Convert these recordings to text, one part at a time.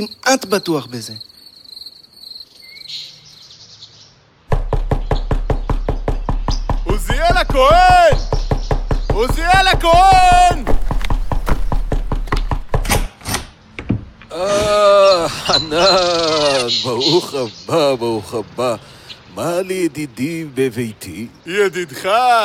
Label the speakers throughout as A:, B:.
A: את בטוח בזה.
B: עוזיאל הכהן! עוזיאל הכהן!
C: חנן, ברוך הבא, ברוך הבא. מה לידידי בביתי?
B: ידידך?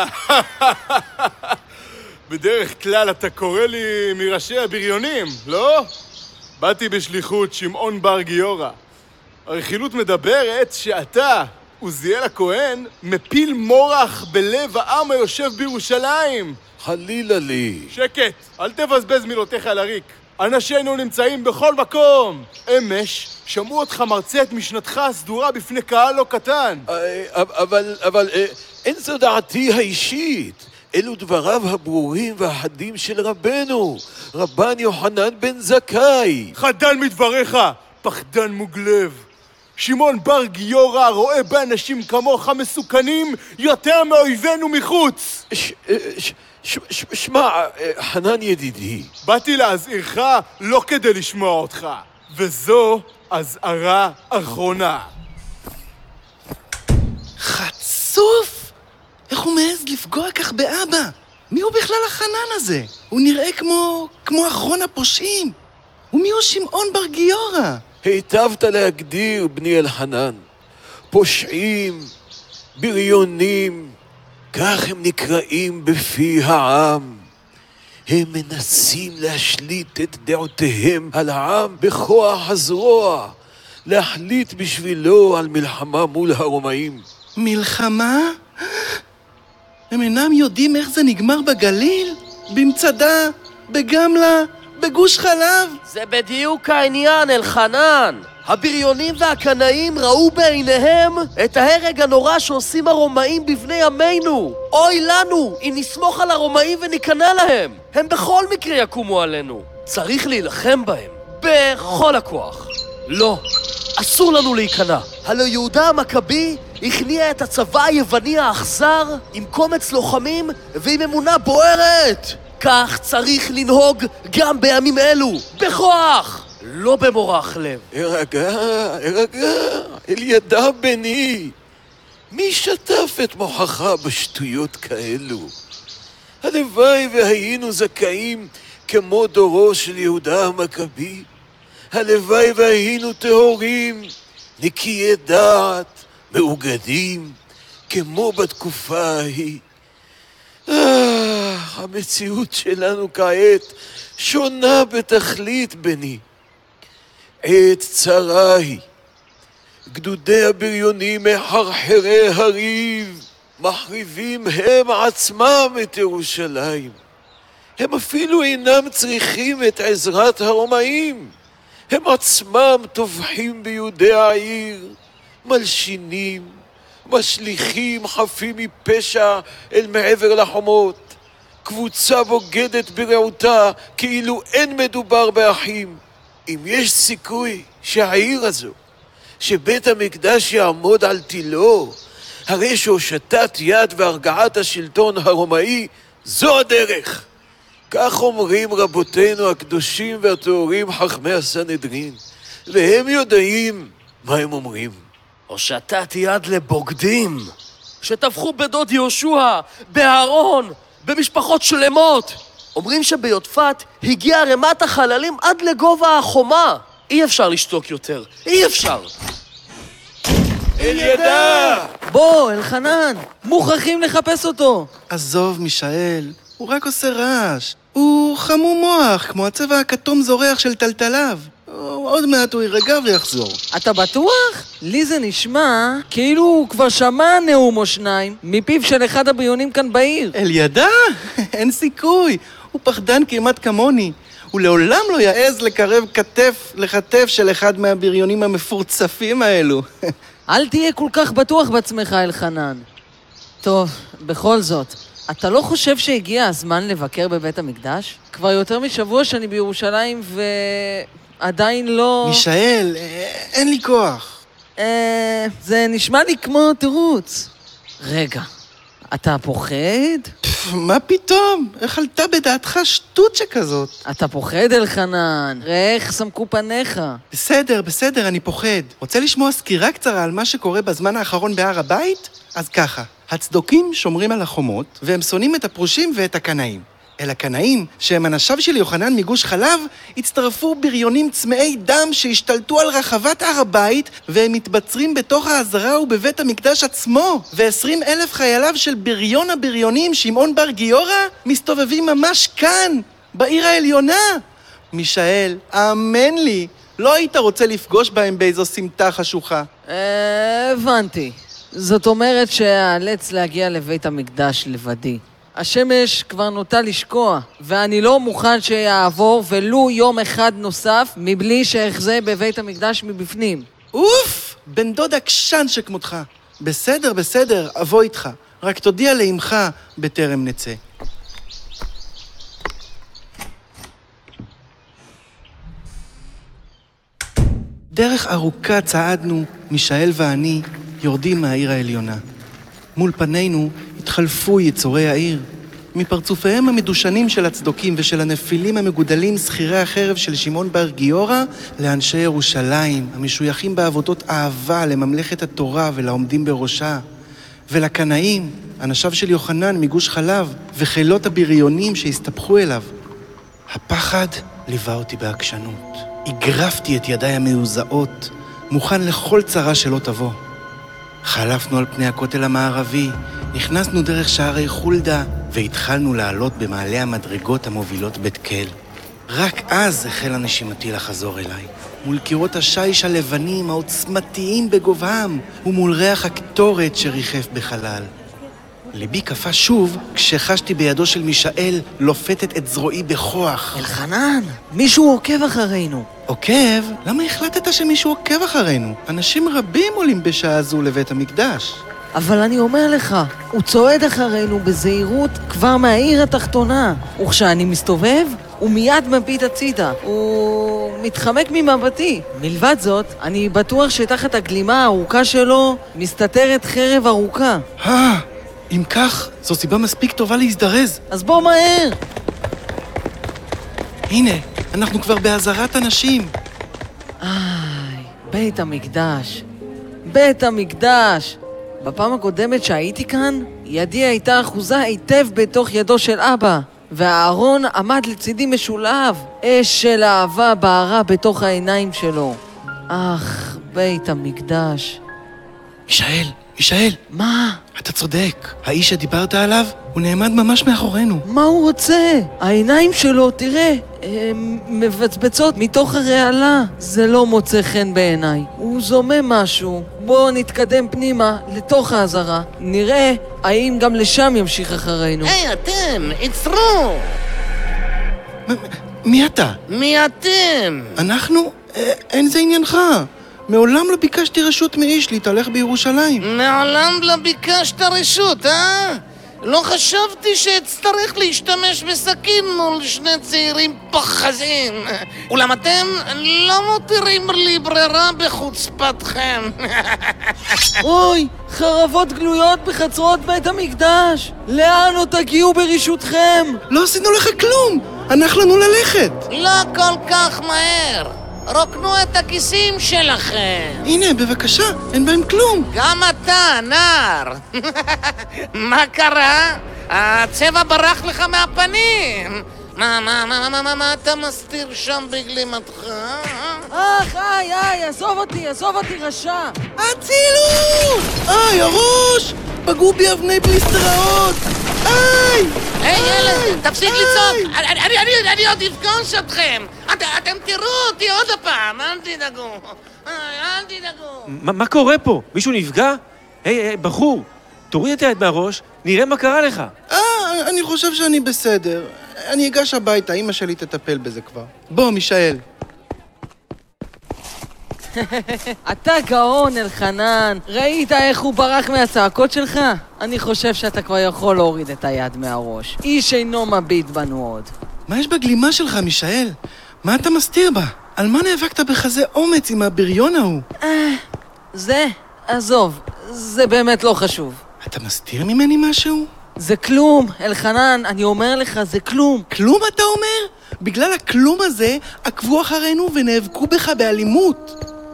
B: בדרך כלל אתה קורא לי מראשי הבריונים, לא? באתי בשליחות שמעון בר גיורא. הרכילות מדברת שאתה, עוזיאל הכהן, מפיל מורח בלב העם היושב בירושלים.
C: חלילה לי.
B: שקט, אל תבזבז מילותיך לריק. אנשינו נמצאים בכל מקום. אמש שמעו אותך מרצה את משנתך הסדורה בפני קהל לא קטן.
C: אבל אין זו דעתי האישית. אלו דבריו הברורים והחדים של רבנו, רבן יוחנן בן זכאי.
B: חדל מדבריך, פחדן מוגלב. שמעון בר גיורא רואה באנשים כמוך מסוכנים יותר מאויבינו מחוץ.
C: שמע, חנן ידידי.
B: באתי להזהירך לא כדי לשמוע אותך, וזו הזהרה אחרונה.
A: חצוף! איך הוא מעז לפגוע כך באבא? מי הוא בכלל החנן הזה? הוא נראה כמו אחרון הפושעים. ומי הוא שמעון בר גיורא?
C: היטבת להגדיר, בני אלחנן. פושעים, בריונים, כך הם נקראים בפי העם. הם מנסים להשליט את דעותיהם על העם בכוח הזרוע, להחליט בשבילו על מלחמה מול הרומאים.
A: מלחמה? הם אינם יודעים איך זה נגמר בגליל? במצדה? בגמלה? בגוש חלב?
D: זה בדיוק העניין, אלחנן. הבריונים והקנאים ראו בעיניהם את ההרג הנורא שעושים הרומאים בבני ימינו. אוי לנו אם נסמוך על הרומאים וניכנע להם. הם בכל מקרה יקומו עלינו. צריך להילחם בהם בכל הכוח. לא, אסור לנו להיכנע. הלא יהודה המכבי הכניע את הצבא היווני האכזר עם קומץ לוחמים ועם אמונה בוערת. כך צריך לנהוג גם בימים אלו, בכוח, לא במורח לב.
C: הרגע, אל ידע בני. מי שטף את מוחך בשטויות כאלו? הלוואי והיינו זכאים כמו דורו של יהודה המכבי. הלוואי והיינו טהורים, נקיי דעת, מאוגדים, כמו בתקופה ההיא. המציאות שלנו כעת שונה בתכלית, בני. עת צרה היא. גדודי הבריונים מחרחרי הריב, מחריבים הם עצמם את ירושלים. הם אפילו אינם צריכים את עזרת הרומאים. הם עצמם טובחים ביהודי העיר, מלשינים, משליכים חפים מפשע אל מעבר לחומות. קבוצה בוגדת ברעותה כאילו אין מדובר באחים. אם יש סיכוי שהעיר הזו, שבית המקדש יעמוד על תילו, הרי שהושטת יד והרגעת השלטון הרומאי, זו הדרך. כך אומרים רבותינו הקדושים והטהורים חכמי הסנהדרין, והם יודעים מה הם אומרים.
D: הושטת יד לבוגדים שטבחו בדוד יהושע, באהרון, במשפחות שלמות. אומרים שביודפת הגיעה רמת החללים עד לגובה החומה. אי אפשר לשתוק יותר, אי אפשר.
C: אל ידע!
E: בוא, אלחנן, מוכרחים לחפש אותו.
A: עזוב, מישאל, הוא רק עושה רעש. הוא חמום מוח, כמו הצבע הכתום זורח של טלטליו. עוד מעט הוא יירגע ויחזור.
E: אתה בטוח? לי זה נשמע כאילו הוא כבר שמע נאום או שניים מפיו של אחד הבריונים כאן בעיר.
A: אל ידע? אין סיכוי. הוא פחדן כמעט כמוני. הוא לעולם לא יעז לקרב כתף לכתף של אחד מהבריונים המפורצפים האלו.
E: אל תהיה כל כך בטוח בעצמך, אלחנן. טוב, בכל זאת, אתה לא חושב שהגיע הזמן לבקר בבית המקדש? כבר יותר משבוע שאני בירושלים ועדיין לא...
A: מישאל, אין לי כוח.
E: זה נשמע לי כמו תירוץ. רגע, אתה פוחד?
A: מה פתאום? איך עלתה בדעתך שטות שכזאת?
E: אתה פוחד, אלחנן? ראה איך סמקו פניך.
A: בסדר, אני פוחד. רוצה לשמוע סקירה קצרה על מה שקורה בזמן האחרון בהר הבית? אז ככה, הצדוקים שומרים על החומות, והם שונאים את הפרושים ואת הקנאים. אל הקנאים, שהם אנשיו של יוחנן מגוש חלב, הצטרפו בריונים צמאי דם שהשתלטו על רחבת הר הבית, והם מתבצרים בתוך העזרה ובבית המקדש עצמו. ו20,000 חייליו של בריון הבריונים, שמעון בר גיורא, מסתובבים ממש כאן, בעיר העליונה. מישאל, האמן לי, לא היית רוצה לפגוש בהם באיזו סמטה חשוכה.
E: הבנתי. זאת אומרת שאלץ להגיע לבית המקדש לבדי. השמש כבר נוטה לשקוע, ואני לא מוכן שיעבור ולו יום אחד נוסף מבלי שאחזה בבית המקדש מבפנים.
A: אוף! בן דוד עקשן שכמותך. בסדר, אבוא איתך. רק תודיע לאמך בטרם נצא. דרך ארוכה צעדנו, מישאל ואני, יורדים מהעיר העליונה. מול פנינו התחלפו יצורי העיר. מפרצופיהם המדושנים של הצדוקים ושל הנפילים המגודלים שכירי החרב של שמעון בר גיורא לאנשי ירושלים, המשויכים בעבודות אהבה לממלכת התורה ולעומדים בראשה. ולקנאים, אנשיו של יוחנן מגוש חלב, וחילות הבריונים שהסתפחו אליו. הפחד ליווה אותי בעקשנות. הגרפתי את ידיי המעוזעות, מוכן לכל צרה שלא תבוא. חלפנו על פני הכותל המערבי, נכנסנו דרך שערי חולדה, והתחלנו לעלות במעלה המדרגות המובילות בית קל. רק אז החלה נשימתי לחזור אליי, מול קירות השיש הלבנים העוצמתיים בגובהם, ומול ריח הקטורת שריחף בחלל. ליבי קפה שוב כשחשתי בידו של מישאל לופתת את זרועי בכוח.
E: אלחנן, מישהו עוקב אחרינו.
A: עוקב? למה החלטת שמישהו עוקב אחרינו? אנשים רבים עולים בשעה זו לבית המקדש.
E: אבל אני אומר לך, הוא צועד אחרינו בזהירות כבר מהעיר התחתונה. וכשאני מסתובב, הוא מיד מביט הצידה. הוא מתחמק ממבטי. מלבד זאת, אני בטוח שתחת הגלימה הארוכה שלו מסתתרת חרב ארוכה.
A: אם כך, זו סיבה מספיק טובה להזדרז.
E: אז בוא מהר!
A: הנה, אנחנו כבר בעזרת אנשים.
E: בית המקדש. בית המקדש! בפעם הקודמת שהייתי כאן, ידי הייתה אחוזה היטב בתוך ידו של אבא, והארון עמד לצידי משולב. אש של אהבה בערה בתוך העיניים שלו. אך, בית המקדש.
A: מישאל.
E: מה?
A: אתה צודק. האיש שדיברת עליו, הוא נעמד ממש מאחורינו.
E: מה הוא רוצה? העיניים שלו, תראה, מבצבצות מתוך הרעלה. זה לא מוצא חן בעיניי. הוא זומם משהו. בואו נתקדם פנימה, לתוך העזרה. נראה האם גם לשם ימשיך אחרינו.
D: היי, אתם, עצרו!
A: מי אתה?
D: מי אתם?
A: אנחנו? אין זה עניינך. מעולם לא ביקשתי רשות מאיש להתהלך בירושלים.
D: מעולם לא ביקשת רשות, לא חשבתי שאצטרך להשתמש בסכין מול שני צעירים פחזים. אולם אתם לא מותירים לי ברירה בחוצפתכם.
E: אוי, חרבות גלויות בחצרות בית המקדש. לאן עוד תגיעו ברשותכם?
A: לא עשינו לך כלום. הנח לנו ללכת.
D: לא כל כך מהר. רוקנו את הכיסים שלכם.
A: הנה, בבקשה, אין בהם כלום.
D: גם אתה, נער. מה קרה? הצבע ברח לך מהפנים. מה אתה מסתיר שם בגלימתך?
E: איי, עזוב אותי, רשע.
A: הצילו! הראש! פגעו בי אבני בליסטראות!
D: היי, ילד, תפסיק לצעוק. אני עוד אפגוש אתכם. אתם תראו אותי עוד הפעם, אל תדאגו.
F: מה קורה פה? מישהו נפגע? היי, בחור, תוריד את היד מהראש, נראה מה קרה לך.
A: אני חושב שאני בסדר. אני אגש הביתה, אמא שלי תטפל בזה כבר. בוא, מישאל.
E: אתה גאון, אלחנן. ראית איך הוא ברח מהצעקות שלך? אני חושב שאתה כבר יכול להוריד את היד מהראש. איש אינו מביט בנו עוד.
A: מה יש בגלימה שלך, מישאל? מה אתה מסתיר בה? על מה נאבקת בכזה אומץ עם הבריון ההוא?
E: עזוב, זה באמת לא חשוב.
A: אתה מסתיר ממני משהו?
E: זה כלום, אלחנן, אני אומר לך, זה כלום.
A: כלום אתה אומר? בגלל הכלום הזה עקבו אחרינו ונאבקו בך באלימות.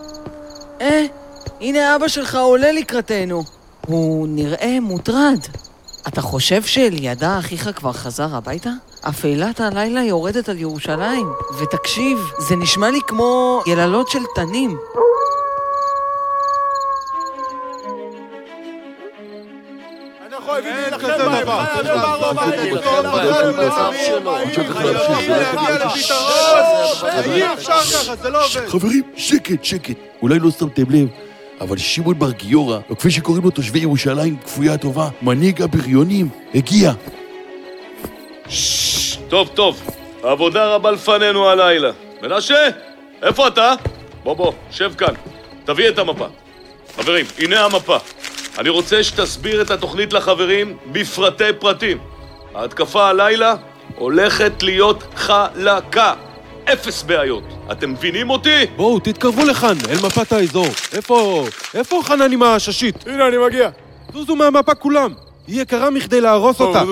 E: הנה אבא שלך עולה לקראתנו. הוא נראה מוטרד. אתה חושב שאלידע אחיך כבר חזר הביתה? אפלת הלילה יורדת על ירושלים. ותקשיב, זה נשמע לי כמו יללות של תנים.
B: אנחנו חייבים להילחם
C: כזה
B: בהם,
C: דבר.
B: אי אפשר ככה, זה לא עובד.
G: חברים, שקט. אולי לא שמתם לב, אבל שמעון בר גיורא, או כפי שקוראים לו תושבי ירושלים, כפויה הטובה, מנהיג הבריונים, הגיע.
H: טוב, העבודה רבה לפנינו הלילה. מנשה, איפה אתה? בוא, שב כאן. תביא את המפה. חברים, הנה המפה. אני רוצה שתסביר את התוכנית לחברים בפרטי פרטים. ההתקפה הלילה הולכת להיות חלקה. 0 בעיות. אתם מבינים אותי?
C: בואו, תתקרבו לכאן, אל מפת האזור. איפה חנן עם הששית?
B: הנה, אני מגיע.
C: זוזו מהמפה כולם. היא יקרה מכדי להרוס אותה.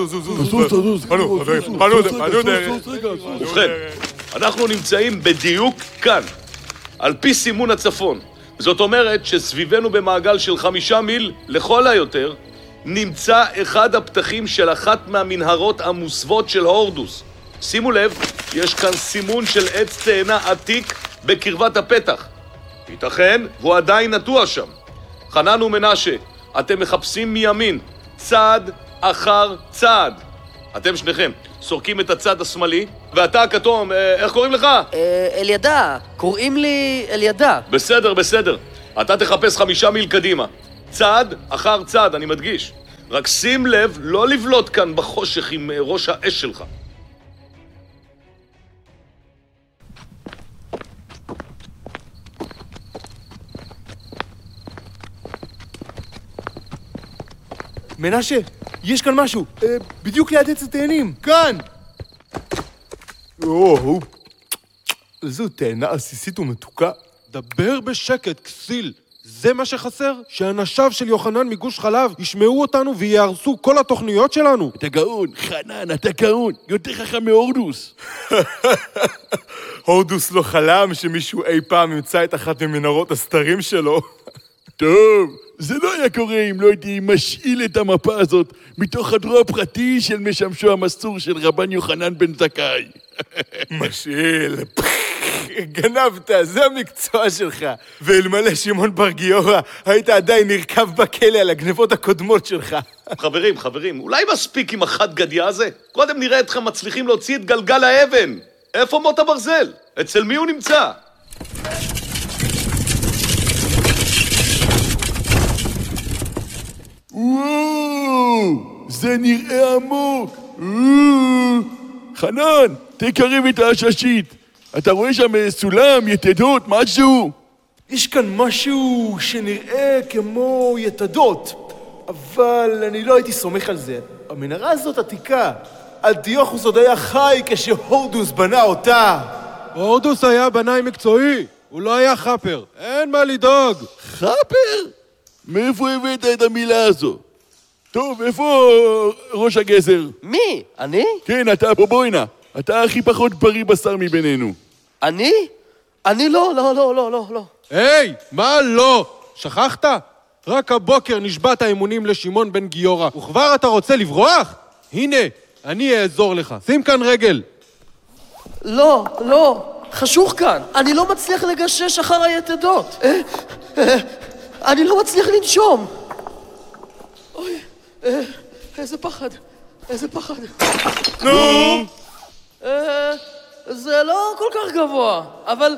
H: ובכן, אנחנו נמצאים בדיוק כאן, על פי סימון הצפון. זאת אומרת שסביבנו במעגל של 5 מיל, לכל היותר, נמצא אחד הפתחים של אחת מהמנהרות המוסוות של הורדוס. שימו לב, יש כאן סימון של עץ תאנה עתיק בקרבת הפתח. ייתכן, והוא עדיין נטוע שם. חנן ומנשה, אתם מחפשים מימין, צעד אחר צעד. אתם שניכם סורקים את הצד השמאלי, ואתה הכתום, איך קוראים לך?
D: אלידע, קוראים לי אלידע.
H: בסדר. אתה תחפש 5 מיל קדימה. צעד אחר צעד, אני מדגיש. רק שים לב לא לבלוט כאן בחושך עם ראש האש שלך.
B: מנשה, יש כאן משהו, בדיוק ליד עץ התאנים, כאן! זו תאנה עסיסית ומתוקה.
C: דבר בשקט, כסיל. זה מה שחסר? שאנשיו של יוחנן מגוש חלב ישמעו אותנו ויהרסו כל התוכניות שלנו.
G: אתה גאון, חנן, אתה גאון, יותר חכם מהורדוס.
B: הורדוס לא חלם שמישהו אי פעם ימצא את אחת ממנהרות הסתרים שלו.
G: טוב, זה לא היה קורה אם לא הייתי משאיל את המפה הזאת מתוך חדרו הפרטי של משמשו המסור של רבן יוחנן בן זכאי.
B: משאיל, גנבת, זה המקצוע שלך. ואלמלא שמעון בר גיורא, היית עדיין נרכב בכלא על הגנבות הקודמות שלך.
H: חברים, אולי מספיק עם החד גדיה הזה? קודם נראה אתכם מצליחים להוציא את גלגל האבן. איפה מוט הברזל? אצל מי הוא נמצא?
G: וואו, זה נראה עמוק. חנן, תקרב את הששית. אתה רואה שם סולם, יתדות, משהו?
B: יש כאן משהו שנראה כמו יתדות, אבל אני לא הייתי סומך על זה. המנהרה הזאת עתיקה. אנטיוכוס עוד היה חי כשהורדוס בנה אותה.
C: הורדוס היה בנאי מקצועי, הוא לא היה חפר. אין מה לדאוג.
G: חפר? מאיפה הבאת את המילה הזו? טוב, איפה ראש הגזר?
D: מי? אני?
G: כן, אתה, בוא הנה. אתה הכי פחות בריא בשר מבינינו.
D: אני? אני לא.
C: היי, מה לא? שכחת? רק הבוקר נשבעת אמונים לשמעון בן גיורא, וכבר אתה רוצה לברוח? הנה, אני אעזור לך. שים כאן רגל.
D: לא. חשוך כאן. אני לא מצליח לגשש אחר היתדות. אני לא מצליח לנשום. אוי, איזה פחד.
B: נו!
D: זה לא כל כך גבוה, אבל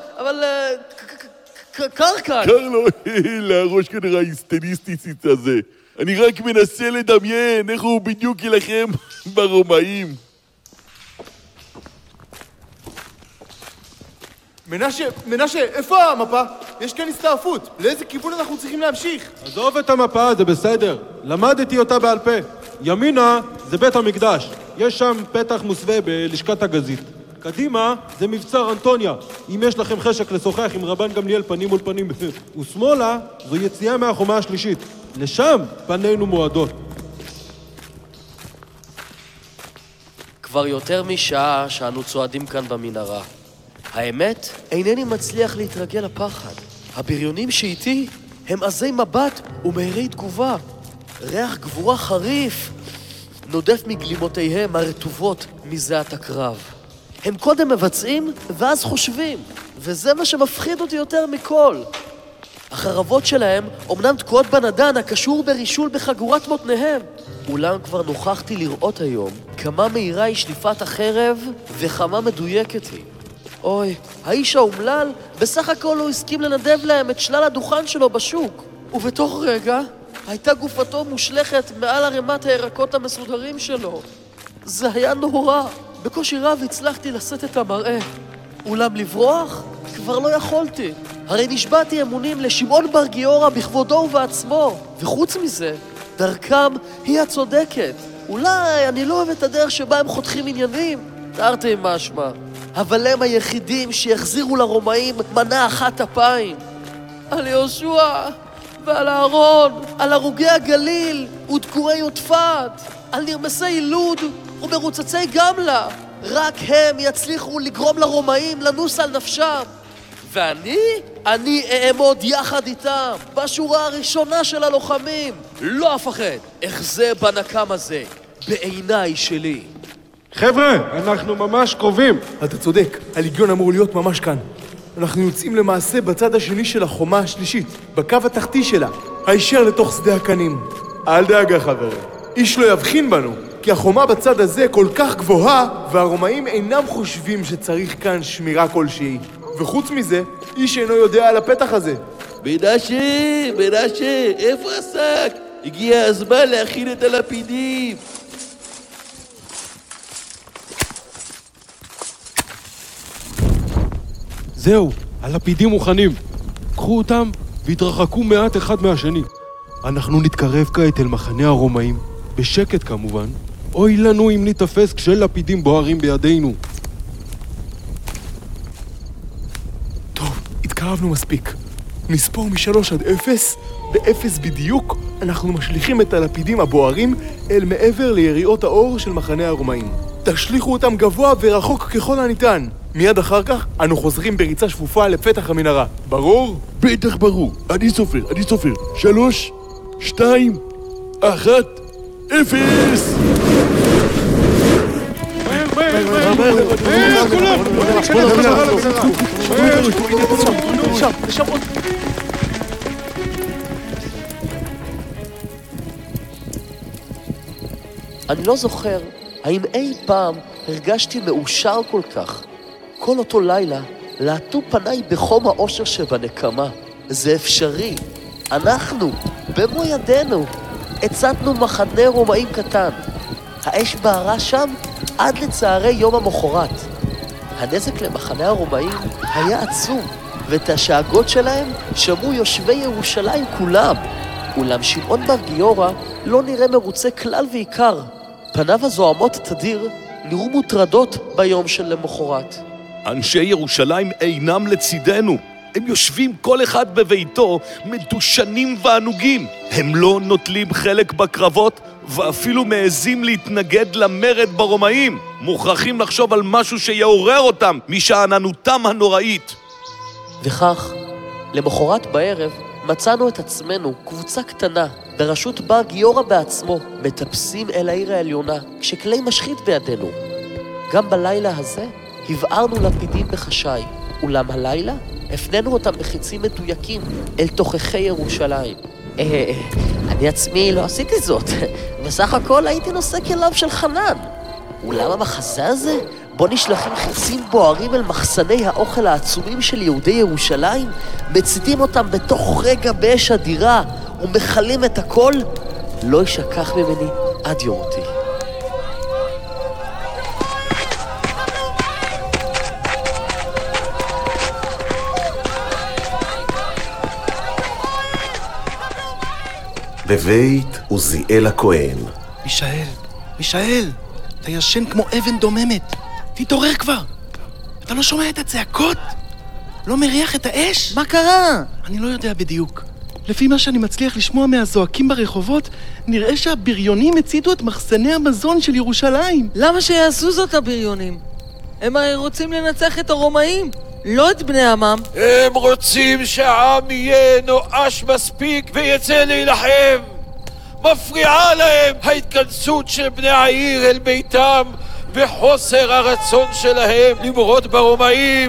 D: קר כאן.
G: קר לו, לראש כנראה האיסטניסטיסט הזה. אני רק מנסה לדמיין איך הוא בדיוק ילחם ברומאים.
B: מנשה, איפה המפה? יש כאן הסתעפות. לאיזה כיוון אנחנו צריכים להמשיך?
C: עזוב את המפה, זה בסדר. למדתי אותה בעל פה. ימינה זה בית המקדש. יש שם פתח מוסווה בלשכת הגזית. קדימה זה מבצר אנטוניה. אם יש לכם חשק לשוחח עם רבן גמליאל פנים מול פנים. ושמאלה זו יציאה מהחומה השלישית. לשם פנינו מועדות.
D: כבר יותר משעה שאנו צועדים כאן במנהרה. האמת, אינני מצליח להתרגל לפחד. הבריונים שאיתי הם עזי מבט ומהירי תגובה. ריח גבורה חריף נודף מגלימותיהם הרטובות מזיעת הקרב. הם קודם מבצעים ואז חושבים, וזה מה שמפחיד אותי יותר מכל. החרבות שלהם אומנם תקועות בנדן הקשור ברישול בחגורת מותניהם. אולם כבר נוכחתי לראות היום כמה מהירה היא שליפת החרב וכמה מדויקת היא. אוי, האיש האומלל בסך הכל לא הסכים לנדב להם את שלל הדוכן שלו בשוק. ובתוך רגע הייתה גופתו מושלכת מעל ערימת הירקות המסודרים שלו. זה היה נורא. בקושי רב הצלחתי לשאת את המראה. אולם לברוח? כבר לא יכולתי. הרי נשבעתי אמונים לשמעון בר גיורא בכבודו ובעצמו. וחוץ מזה, דרכם היא הצודקת. אולי אני לא אוהב את הדרך שבה הם חותכים עניינים, תארתי משמע. אבל הם היחידים שיחזירו לרומאים מנה אחת אפיים. על יהושע ועל אהרון, על הרוגי הגליל ודקורי יודפת, על נרמסי ילוד ומרוצצי גמלה. רק הם יצליחו לגרום לרומאים לנוס על נפשם. ואני אעמוד יחד איתם בשורה הראשונה של הלוחמים. לא אפחד, אחזה בנקם הזה בעיניי שלי.
C: חבר'ה, אנחנו ממש קרובים.
B: אתה צודק, הליגיון אמור להיות ממש כאן. אנחנו יוצאים למעשה בצד השני של החומה השלישית, בקו התחתי שלה, הישר לתוך שדה הקנים. אל דאגה חברים, איש לא יבחין בנו, כי החומה בצד הזה כל כך גבוהה, והרומאים אינם חושבים שצריך כאן שמירה כלשהי. וחוץ מזה, איש אינו יודע על הפתח הזה.
I: מנשה, איפה השק? הגיע הזמן להכין את הלפידים.
C: זהו, הלפידים מוכנים. קחו אותם והתרחקו מעט אחד מהשני. אנחנו נתקרב כעת אל מחנה הרומאים, בשקט כמובן. אוי לנו אם נתפס כשלפידים בוערים בידינו.
B: טוב, התקרבנו מספיק. נספור מ3 עד 0, ב0 בדיוק אנחנו משליכים את הלפידים הבוערים אל מעבר ליריעות האור של מחנה הרומאים. תשליכו אותם גבוה ורחוק ככל הניתן. מיד אחר כך אנו חוזרים בריצה שפופה לפתח המנהרה. ברור?
G: בטח ברור. אני סופר. 3, 2, 1, 0!
D: אני לא זוכר האם אי פעם הרגשתי מאושר כל כך. כל אותו לילה לעטו פניי בחום האושר שבנקמה. זה אפשרי. אנחנו, במו ידינו, הצתנו מחנה רומאים קטן. האש בערה שם עד לצערי יום המחרת. הנזק למחנה הרומאים היה עצום, ואת השאגות שלהם שמעו יושבי ירושלים כולם. אולם שמעון בר גיורא לא נראה מרוצה כלל ועיקר. פניו הזוהמות תדיר נראו מוטרדות ביום של למחרת.
H: אנשי ירושלים אינם לצידנו. הם יושבים כל אחד בביתו, מדושנים וענוגים. הם לא נוטלים חלק בקרבות, ואפילו מעזים להתנגד למרד ברומאים. מוכרחים לחשוב על משהו שיעורר אותם משאננותם הנוראית.
D: וכך, למחרת בערב, מצאנו את עצמנו, קבוצה קטנה, בראשות בר גיורא בעצמו, מטפסים אל העיר העליונה, כשכלי משחית בידינו. גם בלילה הזה הבערנו לפידים בחשאי, אולם הלילה הפנינו אותם בחיצים מדויקים אל תוככי ירושלים. אני עצמי לא עשיתי זאת. בסך הכל הייתי נושא כליו של חנן. אולם המחזה הזה, בו נשלחים חיצים בוערים אל מחסני האוכל העצומים של יהודי ירושלים, מציתים אותם בתוך רגע באש אדירה ומחלים את הכל, לא ישכח ממני עד יום מותי.
J: בבית עוזיאל הכהן.
A: מישאל, אתה ישן כמו אבן דוממת. תתעורר כבר. אתה לא שומע את הצעקות? לא מריח את האש?
E: מה קרה?
A: אני לא יודע בדיוק. לפי מה שאני מצליח לשמוע מהזועקים ברחובות, נראה שהבריונים הציתו את מחסני המזון של ירושלים.
E: למה שיעשו זאת הבריונים? הם הרי רוצים לנצח את הרומאים, לא את בני עמם.
K: הם רוצים שהעם יהיה נואש מספיק ויצא להילחם. מפריעה להם ההתכנסות של בני העיר אל ביתם וחוסר הרצון שלהם למרוד ברומאים.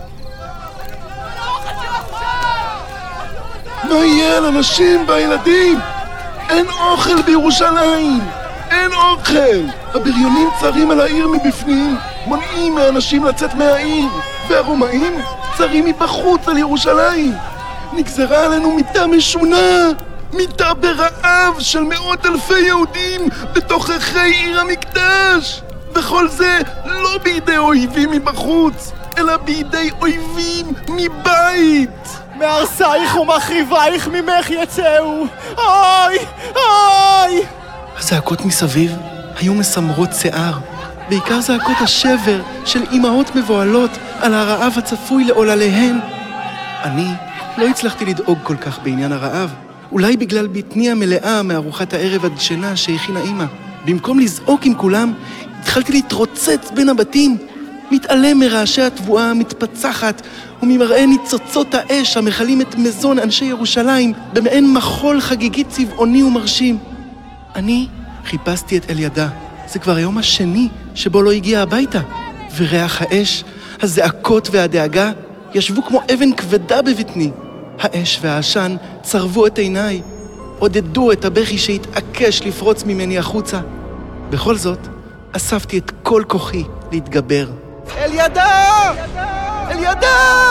G: מה יהיה על הנשים והילדים? אין אוכל בירושלים! אין אוכל! הבריונים צרים על העיר מבפנים, מונעים מהאנשים לצאת מהעיר, והרומאים צרים מבחוץ על ירושלים. נגזרה עלינו מיתה משונה, מיתה ברעב של מאות אלפי יהודים בתוככי עיר המקדש. וכל זה לא בידי אויבים מבחוץ, אלא בידי אויבים מבית.
B: מהרסייך ומחריבייך ממך יצאו! אוי! אוי!
A: הזעקות מסביב היו מסמרות שיער, בעיקר זעקות השבר של אמהות מבועלות על הרעב הצפוי לעולליהן. אני לא הצלחתי לדאוג כל כך בעניין הרעב, אולי בגלל בטני המלאה מארוחת הערב הדשנה שהכינה אמא. במקום לזעוק עם כולם, התחלתי להתרוצץ בין הבתים, מתעלם מרעשי התבואה המתפצחת וממראה ניצוצות האש המחלים את מזון אנשי ירושלים במעין מחול חגיגי צבעוני ומרשים. אני חיפשתי את אלידע. זה כבר היום השני שבו לא הגיע הביתה, וריח האש, הזעקות והדאגה ישבו כמו אבן כבדה בבטני. האש והעשן צרבו את עיניי, עודדו את הבכי שהתעקש לפרוץ ממני החוצה. בכל זאת, אספתי את כל כוחי להתגבר.
B: אלידע! אלידע!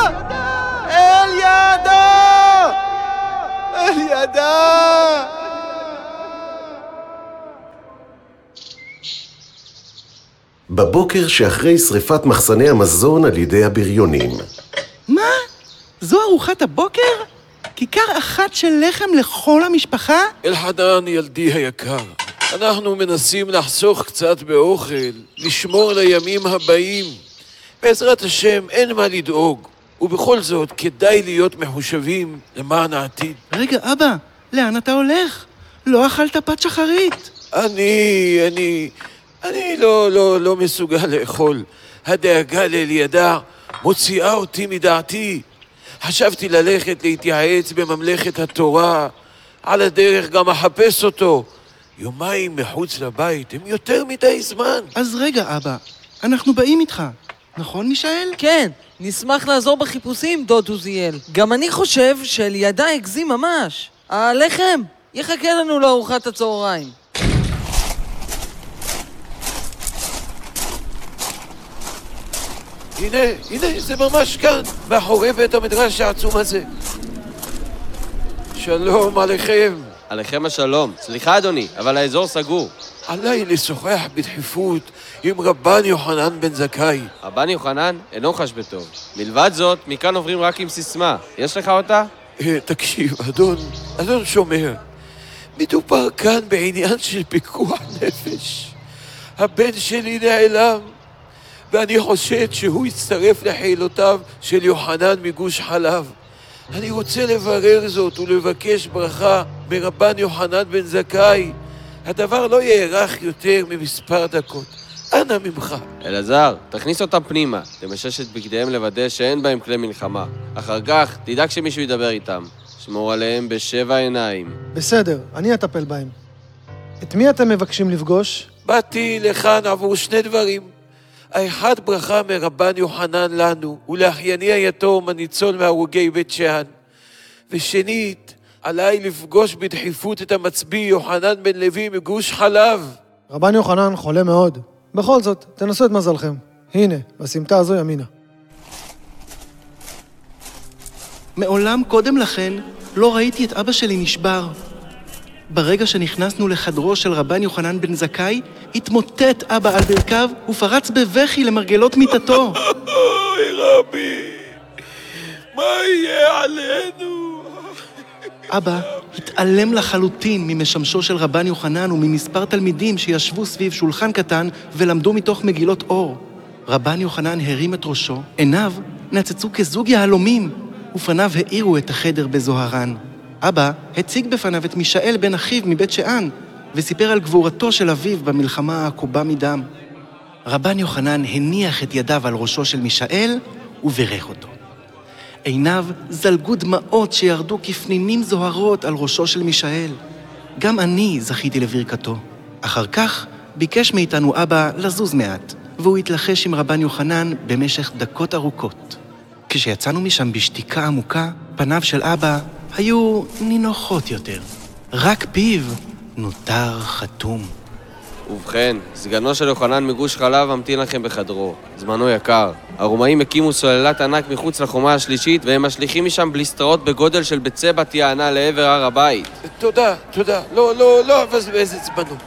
B: אלידע! אלידע!
J: בבוקר שאחרי שריפת מחסני המזון על ידי הבריונים.
A: מה? זו ארוחת הבוקר? כיכר אחת של לחם לכל המשפחה?
K: אלחנן, ילדי היקר, אנחנו מנסים לחסוך קצת באוכל, לשמור לימים הבאים. בעזרת השם אין מה לדאוג, ובכל זאת כדאי להיות מחושבים למען העתיד.
A: רגע, אבא, לאן אתה הולך? לא אכלת פת שחרית.
K: אני לא מסוגל לאכול. הדאגה לאלידע מוציאה אותי מדעתי. חשבתי ללכת להתייעץ בממלכת התורה, על הדרך גם אחפש אותו. יומיים מחוץ לבית הם יותר מדי זמן.
A: אז רגע, אבא, אנחנו באים איתך. נכון, מישאל?
E: כן, נשמח לעזור בחיפושים, דוד עוזיאל. גם אני חושב שאלידע הגזים ממש. הלחם יחכה לנו לארוחת הצהריים.
K: הנה, זה ממש כאן, מאחורי בית המדרש העצום הזה. שלום עליכם.
D: עליכם השלום. סליחה אדוני, אבל האזור סגור.
K: עליי לשוחח בדחיפות עם רבן יוחנן בן זכאי.
D: רבן יוחנן אינו חש בטוב. מלבד זאת, מכאן עוברים רק עם סיסמה. יש לך אותה?
K: תקשיב, אדון שומר. מדובר כאן בעניין של פיקוח נפש. הבן שלי נעלם, ואני חושד שהוא יצטרף לחילותיו של יוחנן מגוש חלב. אני רוצה לברר זאת ולבקש ברכה מרבן יוחנן בן זכאי. הדבר לא יארך יותר ממספר דקות. אנא ממך.
D: אלעזר, תכניס אותם פנימה. תמשש את בגדיהם לוודא שאין בהם כלי מלחמה. אחר כך, תדאג שמישהו ידבר איתם. שמור עליהם בשבע עיניים.
L: בסדר, אני אטפל בהם. את מי אתם מבקשים לפגוש?
K: באתי לכאן עבור שני דברים. האחד ברכה מרבן יוחנן לנו, ולאחייני היתום הניצול מהרוגי בית שאן. ושנית, עליי לפגוש בדחיפות את המצביא יוחנן בן לוי מגוש חלב.
L: רבן יוחנן חולה מאוד. בכל זאת, תנסו את מזלכם. הנה, בסמטה הזו ימינה.
A: מעולם קודם לכן לא ראיתי את אבא שלי נשבר. ברגע שנכנסנו לחדרו של רבן יוחנן בן זכאי, התמוטט אבא על ברכיו ופרץ בבכי למרגלות מיטתו.
K: אוי רבי, מה יהיה עלינו?
A: אבא התעלם לחלוטין ממשמשו של רבן יוחנן וממספר תלמידים שישבו סביב שולחן קטן ולמדו מתוך מגילות אור. רבן יוחנן הרים את ראשו, עיניו נצצו כזוג יהלומים, ופניו האירו את החדר בזוהרן. אבא הציג בפניו את מישאל בן אחיו מבית שאן, וסיפר על גבורתו של אביו במלחמה העקובה מדם. רבן יוחנן הניח את ידיו על ראשו של מישאל וברך אותו. עיניו זלגו דמעות שירדו כפנינים זוהרות על ראשו של מישאל. גם אני זכיתי לברכתו. אחר כך ביקש מאיתנו אבא לזוז מעט, והוא התלחש עם רבן יוחנן במשך דקות ארוכות. כשיצאנו משם בשתיקה עמוקה, פניו של אבא היו נינוחות יותר. רק פיו נותר חתום.
M: ובכן, סגנו של יוחנן מגוש חלב ממתין לכם בחדרו. זמנו יקר. הרומאים הקימו סוללת ענק מחוץ לחומה השלישית, והם משליכים משם בליסטראות בגודל של ביצי בת יענה לעבר הר הבית.
K: תודה. לא אבזבז את זמנו.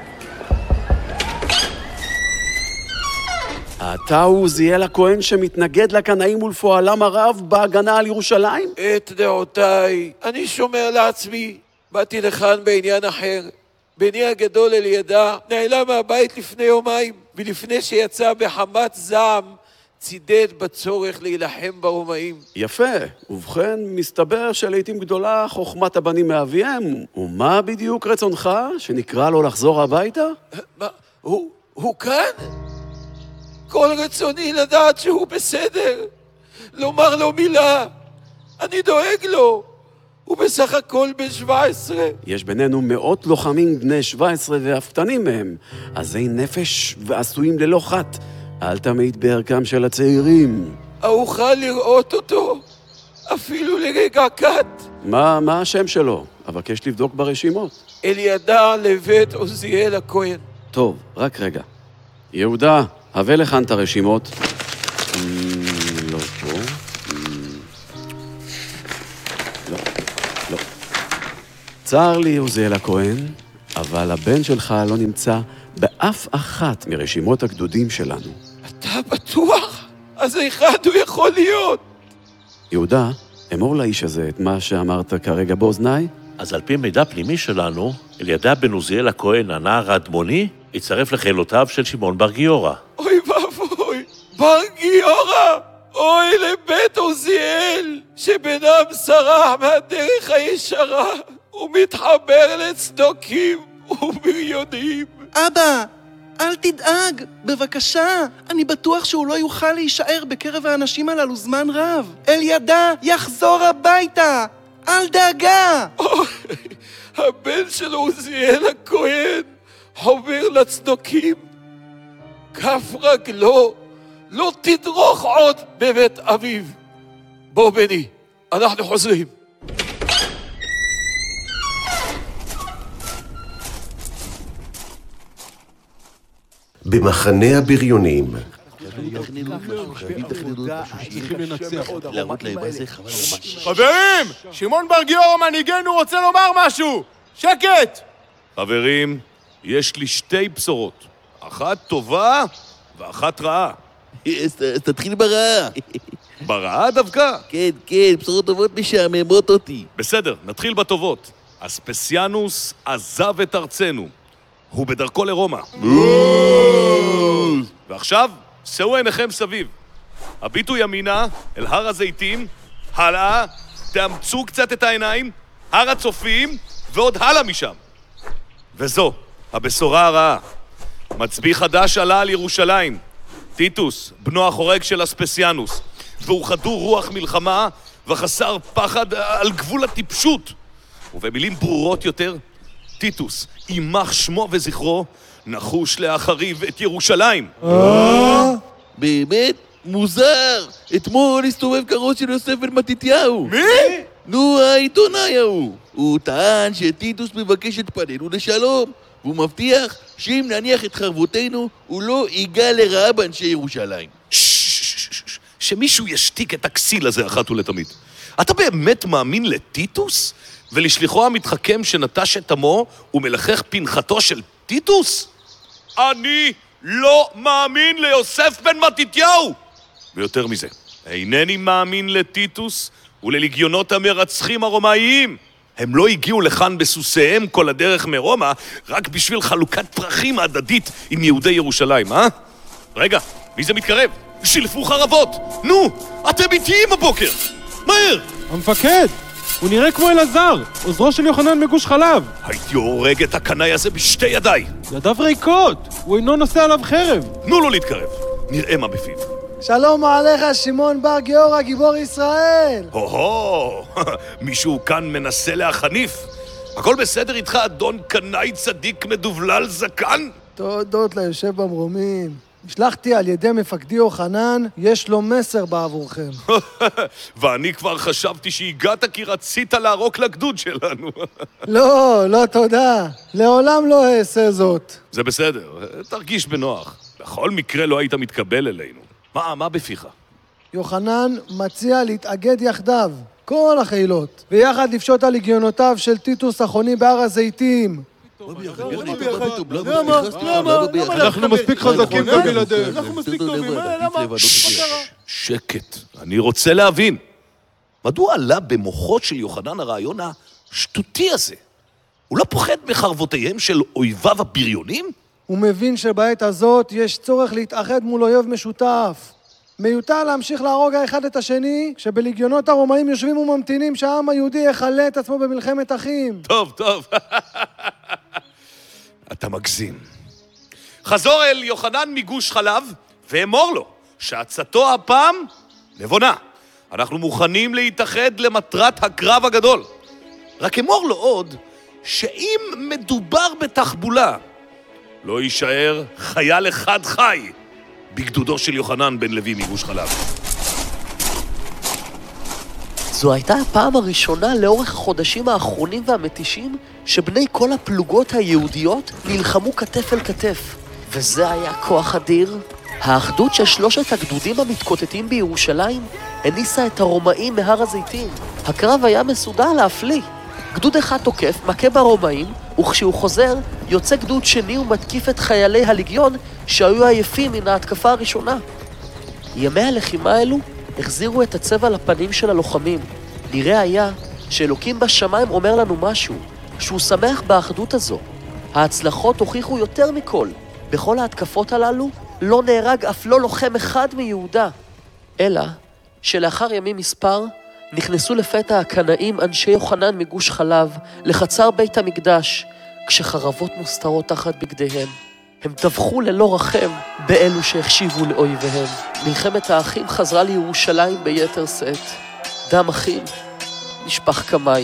N: אתה הוא עוזיאל הכהן שמתנגד לקנאים ולפועלם הרב בהגנה על ירושלים?
K: את דעותיי אני שומר לעצמי. באתי לכאן בעניין אחר. בני הגדול אלידע נעלם מהבית לפני יומיים, ולפני שיצא בחמת זעם, צידד בצורך להילחם ברומאים.
N: יפה. ובכן, מסתבר שלעיתים גדולה חוכמת הבנים מאביהם. ומה בדיוק רצונך? שנקרא לו לחזור הביתה?
K: מה? הוא כאן? כל רצוני לדעת שהוא בסדר. לומר לו מילה. אני דואג לו. הוא בסך הכל בן 17.
N: יש בינינו מאות לוחמים בני 17 ואפתנים מהם, עזי נפש ועשויים ללא חת. אל תמיד בערכם של הצעירים.
K: אוכל לראות אותו, אפילו לרגע קט.
N: מה השם שלו? אבקש לבדוק ברשימות.
K: אלידע לבית עוזיאל הכהן.
N: טוב, רק רגע. יהודה, הבא לכאן את הרשימות. לא פה. צר לי, עוזיאל הכהן, אבל הבן שלך לא נמצא באף אחת מרשימות הגדודים שלנו.
K: אתה בטוח? אז אחד הוא יכול להיות.
N: יהודה, אמור לאיש הזה את מה שאמרת כרגע באוזניי?
O: אז על פי מידע פנימי שלנו, אלידע בן עוזיאל הכהן, הנער האדמוני, יצטרף לחילותיו של שמעון בר גיורא.
K: אוי ואבוי, בר גיורא! אוי לבית עוזיאל, שבנם שרח מהדרך הישרה, ומתחבר לצדוקים ובריונים.
A: אבא, אל תדאג, בבקשה. אני בטוח שהוא לא יוכל להישאר בקרב האנשים הללו זמן רב. אלידע יחזור הביתה, אל דאגה.
K: אוי, הבן של עוזיאל הכהן חובר לצדוקים. כף רגלו לא תדרוך עוד בבית אביו. בוא בני, אנחנו חוזרים.
J: במחנה הבריונים.
B: חברים, שמעון בר גיורא מנהיגנו רוצה לומר משהו. שקט!
H: חברים, יש לי שתי בשורות. אחת טובה ואחת רעה.
I: אז תתחיל ברעה.
H: ברעה דווקא?
I: כן, בשורות טובות משעממות אותי.
H: בסדר, נתחיל בטובות. אספסיאנוס עזב את ארצנו. הוא בדרכו לרומא. ועכשיו, שאו עיניכם סביב. הביטו ימינה אל הר הזיתים, הלאה, תאמצו קצת את העיניים, הר הצופים, ועוד הלאה משם. וזו, הבשורה הרעה. מצביא חדש עלה על ירושלים, טיטוס, בנו החורג של אספסיאנוס, והוא חדור רוח מלחמה וחסר פחד על גבול הטיפשות. ובמילים ברורות יותר, טיטוס, יימח שמו וזכרו, נחוש להחריב את ירושלים.
I: באמת? מוזר! אתמול הסתובב קרות של יוסף בן מתתיהו.
B: מי?
I: נו, העיתונאי ההוא. הוא טען שטיטוס מבקש את פנינו לשלום, והוא מבטיח שאם נניח את חרבותינו, הוא לא ייגע לרעה באנשי ירושלים.
H: שמישהו ישתיק את הכסיל הזה אחת ולתמיד. אתה באמת מאמין לטיטוס? ולשליחו המתחכם שנטש את עמו ומלחך פנחתו של טיטוס? אני לא מאמין ליוסף בן מתתיהו! ויותר מזה, אינני מאמין לטיטוס וללגיונות המרצחים הרומאיים. הם לא הגיעו לכאן בסוסיהם כל הדרך מרומא, רק בשביל חלוקת פרחים הדדית עם יהודי ירושלים, אה? רגע, מי זה מתקרב? שלפו חרבות! נו, אתם איתיים הבוקר! מהר!
C: המפקד! הוא נראה כמו אלעזר, עוזרו של יוחנן מגוש חלב.
H: הייתי הורג את הקנאי הזה בשתי ידיי.
C: ידיו ריקות, הוא אינו נושא עליו חרב.
H: תנו לו להתקרב, נראה מה בפיו.
L: שלום עליך, שמעון בר גיורא, גיבור ישראל.
H: הו, מישהו כאן מנסה להחניף? הכל בסדר איתך, אדון קנאי צדיק מדובלל זקן?
L: תודות ליושב במרומים. נשלחתי על ידי מפקדי יוחנן, יש לו מסר בעבורכם.
H: ואני כבר חשבתי שהגעת כי רצית לערוק לגדוד שלנו.
L: לא, תודה. לעולם לא אעשה זאת.
H: זה בסדר, תרגיש בנוח. בכל מקרה לא היית מתקבל אלינו. מה בפיך?
L: יוחנן מציע להתאגד יחדיו, כל החילות, ויחד לפשוט על לגיונותיו של טיטוס החוני בהר הזיתים.
C: אנחנו מספיק חזקים בבלעדיהם.
H: שקט, אני רוצה להבין. מדוע עלה במוחו של יוחנן הרעיון השטותי הזה? הוא לא פוחד מחרבותיהם של אויביו הבריונים?
L: הוא מבין שבעת הזאת יש צורך להתאחד מול אויב משותף. מיותר להמשיך להרוג האחד את השני, כשבלגיונות הרומאים יושבים וממתינים שהעם היהודי יחלה את עצמו במלחמת אחים.
H: טוב. אתה מגזים. חזור אל יוחנן מגוש חלב ואמור לו שעצתו הפעם נבונה. אנחנו מוכנים להתאחד למטרת הקרב הגדול. רק אמור לו עוד שאם מדובר בתחבולה, לא יישאר חייל אחד חי בגדודו של יוחנן בן לוי מגוש חלב.
D: זו הייתה הפעם הראשונה לאורך החודשים האחרונים והמתישים שבני כל הפלוגות היהודיות נלחמו כתף אל כתף. וזה היה כוח אדיר. האחדות של שלושת הגדודים המתקוטטים בירושלים הניסה את הרומאים מהר הזיתים. הקרב היה מסודר להפליא. גדוד אחד תוקף, מכה ברומאים, וכשהוא חוזר, יוצא גדוד שני ומתקיף את חיילי הלגיון שהיו עייפים מן ההתקפה הראשונה. ימי הלחימה האלו החזירו את הצבע לפנים של הלוחמים. נראה היה שאלוקים בשמיים אומר לנו משהו, שהוא שמח באחדות הזו. ההצלחות הוכיחו יותר מכל. בכל ההתקפות הללו לא נהרג אף לא לוחם אחד מיהודה. אלא שלאחר ימים מספר נכנסו לפתע הקנאים אנשי יוחנן מגוש חלב לחצר בית המקדש, כשחרבות מוסתרות תחת בגדיהם. הם טבחו ללא רחם באלו שהחשיבו לאויביהם. מלחמת האחים חזרה לירושלים ביתר שאת. דם אחים נשפך כמים.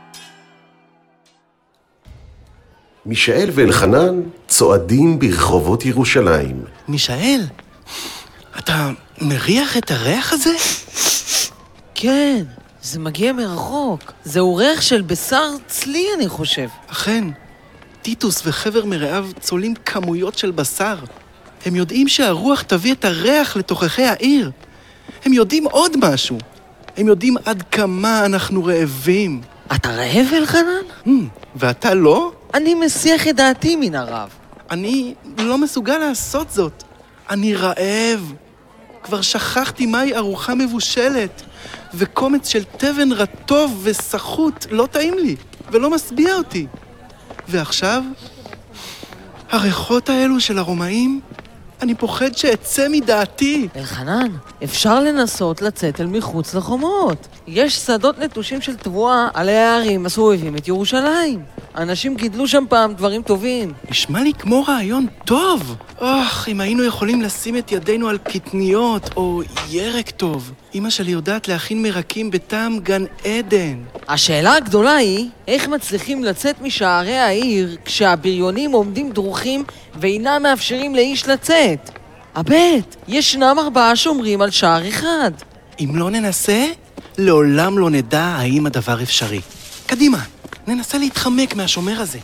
J: מישאל ואלחנן צועדים ברחובות ירושלים.
A: מישאל, אתה מריח את הריח הזה?
E: כן, זה מגיע מרחוק. זהו ריח של בשר צלי, אני חושב.
A: אכן, טיטוס וחבר מרעיו צולים כמויות של בשר. הם יודעים שהרוח תביא את הריח לתוככי העיר. הם יודעים עוד משהו. הם יודעים עד כמה אנחנו רעבים.
E: אתה רעב, אלחנן?
A: ואתה לא?
E: אני מסיח את דעתי מן הרעב.
A: אני לא מסוגל לעשות זאת. אני רעב. כבר שכחתי מהי ארוחה מבושלת, וקומץ של תבן רטוב וסחוט לא טעים לי, ולא משביע אותי. ועכשיו, הריחות האלו של הרומאים, אני פוחד שאצא מדעתי.
E: אלחנן, אפשר לנסות לצאת אל מחוץ לחומות. יש שדות נטושים של תבואה על הערים הסובבים את ירושלים. אנשים גידלו שם פעם דברים טובים.
A: נשמע לי כמו רעיון טוב. אם היינו יכולים לשים את ידינו על קטניות או ירק טוב. אמא שלי יודעת להכין מרקים בטעם גן עדן.
E: השאלה הגדולה היא, איך מצליחים לצאת משערי העיר כשהבריונים עומדים דרוכים ואינם מאפשרים לאיש לצאת? הבט, ישנם 4 שומרים על שער אחד.
A: אם לא ננסה, לעולם לא נדע האם הדבר אפשרי. קדימה, ננסה להתחמק מהשומר הזה.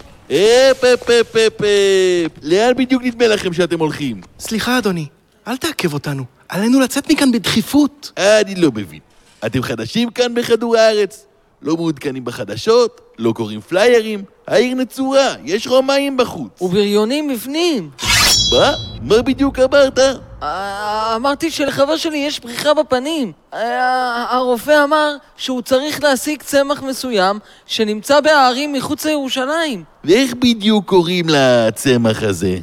I: לאן בדיוק נדמה לכם שאתם הולכים?
A: סליחה, אדוני, אל תעכב אותנו. עלינו לצאת מכאן בדחיפות.
I: אני לא מבין. אתם חדשים כאן בכדור הארץ? לא מעודכנים בחדשות? לא קוראים פליירים? העיר נצורה, יש רומאים בחוץ.
E: ובריונים בפנים.
I: מה בדיוק אמרת?
E: אמרתי שלחבר שלי יש פריחה בפנים. הרופא אמר שהוא צריך להשיג צמח מסוים שנמצא בהערים מחוץ לירושלים.
I: ואיך בדיוק קוראים לצמח הזה?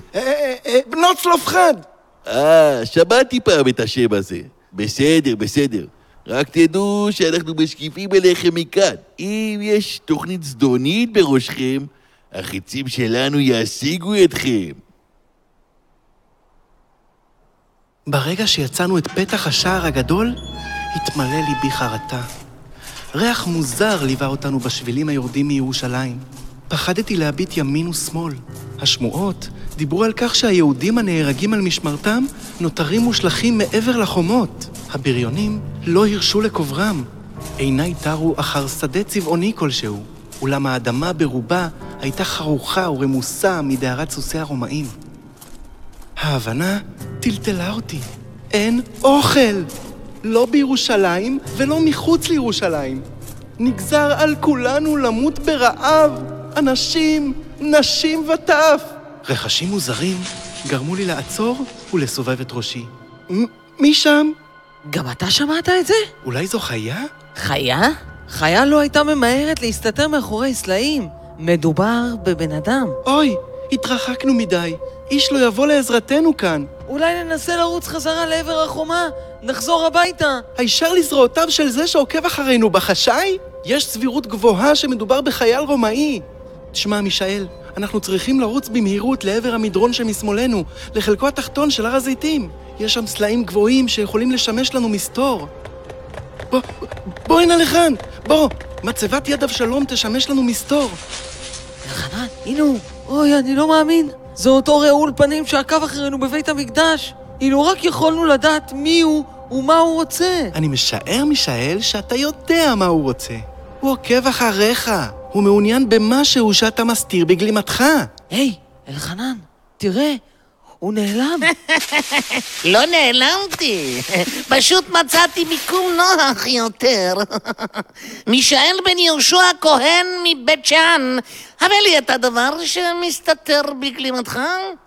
A: בנות צלופחד.
I: שמעתי פעם את השם הזה. בסדר. רק תדעו שאנחנו משקיפים אליכם מכאן. אם יש תוכנית זדונית בראשכם, החיצים שלנו ישיגו אתכם.
A: ברגע שיצאנו את פתח השער הגדול, התמלא ליבי חרטה. ריח מוזר ליווה אותנו בשבילים היורדים מירושלים. פחדתי להביט ימין ושמאל. השמועות דיברו על כך שהיהודים הנהרגים על משמרתם נותרים מושלכים מעבר לחומות. הבריונים לא הרשו לקוברם. עיניי תרו אחר שדה צבעוני כלשהו, אולם האדמה ברובה הייתה חרוכה ורמוסה מדהרת סוסי הרומאים. ההבנה טלטלה אותי. אין אוכל! לא בירושלים ולא מחוץ לירושלים. נגזר על כולנו למות ברעב. אנשים, נשים וטף. רחשים מוזרים גרמו לי לעצור ולסובב את ראשי. מי שם?
E: גם אתה שמעת את זה?
A: אולי זו חיה?
E: חיה? חיה לא הייתה ממהרת להסתתר מאחורי סלעים. מדובר בבן אדם.
A: אוי, התרחקנו מדי. איש לא יבוא לעזרתנו כאן.
E: אולי ננסה לרוץ חזרה לעבר החומה. נחזור הביתה.
A: הישר לזרועותיו של זה שעוקב אחרינו בחשאי? יש סבירות גבוהה שמדובר בחייל רומאי. תשמע, מישאל, אנחנו צריכים לרוץ במהירות לעבר המדרון שמשמאלנו, לחלקו התחתון של הר הזיתים. יש שם סלעים גבוהים שיכולים לשמש לנו מסתור. בוא הנה לכאן, בוא, מצבת יד אבשלום תשמש לנו מסתור.
E: אלחנן, הנה הוא. אוי, אני לא מאמין. זה אותו רעול פנים שעקב אחרינו בבית המקדש. אילו רק יכולנו לדעת מי הוא ומה הוא רוצה.
A: אני משער, מישאל, שאתה יודע מה הוא רוצה. הוא עוקב אחריך. הוא מעוניין במשהו שאתה מסתיר בגלימתך.
E: היי, אלחנן, תראה, הוא נעלם.
P: לא נעלמתי, פשוט מצאתי מיקום נוח יותר. מישאל בן יהושע הכהן מבית שאן, הבא לי את הדבר שמסתתר בגלימתך.